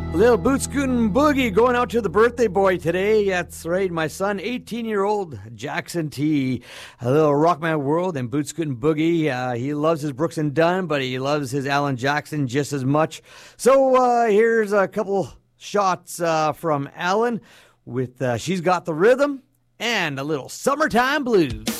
Little boot scootin' boogie going out to the birthday boy today. That's right, my son, 18-year-old Jackson T. A little rock my world and boot scootin' boogie. He loves his Brooks and Dunn, but he loves his Alan Jackson just as much. So here's a couple shots from Alan with She's Got the Rhythm and a little Summertime Blues.